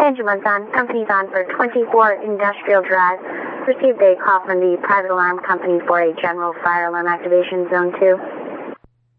Angela's on. Company's on for 24 Industrial Drive. Received a call from the private alarm company for a general fire alarm activation, Zone 2.